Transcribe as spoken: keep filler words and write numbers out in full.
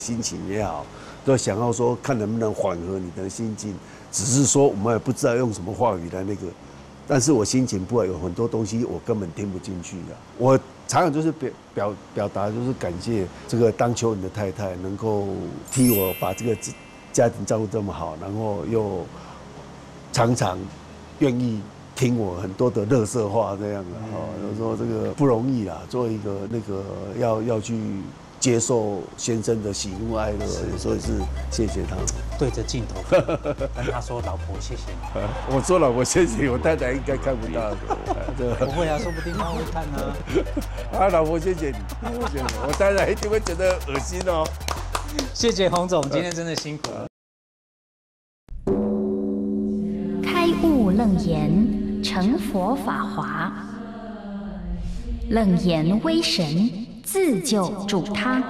心情也好，都想要说看能不能缓和你的心境。只是说我们也不知道用什么话语来那个，但是我心情不好，有很多东西我根本听不进去的。我常常就是表表表达，就是感谢这个当球员的太太能够替我把这个家庭照顾这么好，然后又常常愿意听我很多的垃圾话这样的哦，有时候这个不容易啦，做一个那个要要去接受先生的喜怒哀乐，所以是谢谢他。 对着镜头跟他说：“老婆，谢谢你。” 我说老婆谢谢，我太太应该看不到的。 不会啊，说不定他会看啊。 啊，老婆谢谢你，谢谢你，我太太一定会觉得恶心哦。 谢谢洪总，今天真的辛苦了。 开悟楞严，成佛法华。楞严威神，自救主他。